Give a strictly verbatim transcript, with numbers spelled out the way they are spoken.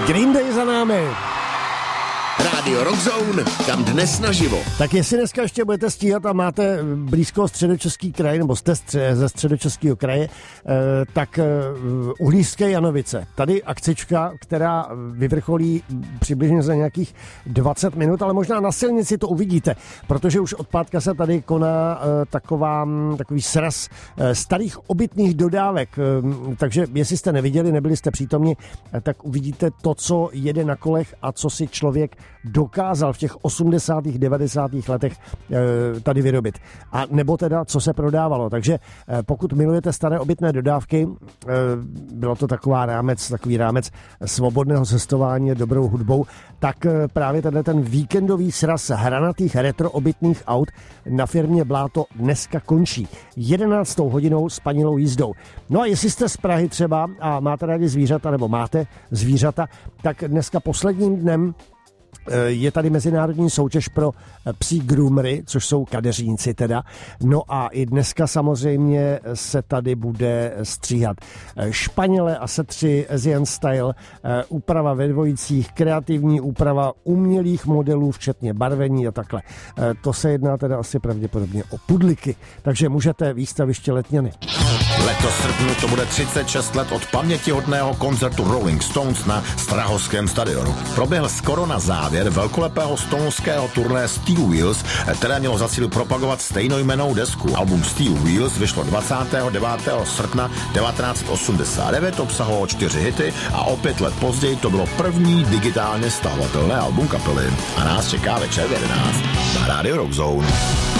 Green Day za námi. Rádio Rockzone, kam dnes naživo. Tak jestli dneska ještě budete stíhat a máte blízko Středočeský kraj, nebo jste stře- ze Středočeského kraje, eh, tak eh, Uhlířské Janovice. Tady akcička, která vyvrcholí přibližně za nějakých dvacet minut, ale možná na silnici to uvidíte, protože už od pátka se tady koná eh, taková, takový sraz eh, starých obytných dodávek. Eh, takže jestli jste neviděli, nebyli jste přítomni, eh, tak uvidíte to, co jede na kolech a co si člověk dokázal v těch osmdesátých, devadesátých letech e, tady vyrobit. A nebo teda, co se prodávalo. Takže e, pokud milujete staré obytné dodávky, e, bylo to taková rámec, takový rámec svobodného cestování dobrou hudbou, tak e, právě tenhle ten víkendový sraz hranatých retro obytných aut na firmě Bláto dneska končí. jedenáctou hodinou s panilou jízdou. No a jestli jste z Prahy třeba a máte rádi zvířata, nebo máte zvířata, tak dneska posledním dnem je tady mezinárodní soutěž pro psí groomery, což jsou kadeřínci teda. No a i dneska samozřejmě se tady bude stříhat Španělé a setři Asian Style, úprava ve dvojicích, kreativní úprava umělých modelů, včetně barvení a takhle. To se jedná teda asi pravděpodobně o pudliky, takže můžete výstaviště Letňany. Letos v srpnu to bude třicet šest let od pamětihodného koncertu Rolling Stones na Strahovském stadionu. Proběhl skoro na závěr velkolepého stoneského turné Steel Wheels, které mělo za cíl propagovat stejnojmennou desku. Album Steel Wheels vyšlo dvacátého devátého srpna devatenáct osmdesát devět, obsahovalo čtyři hity a o pět let později to bylo první digitálně stahovatelné album kapely. A nás čeká večer v jedenáct na Radio Rockzone.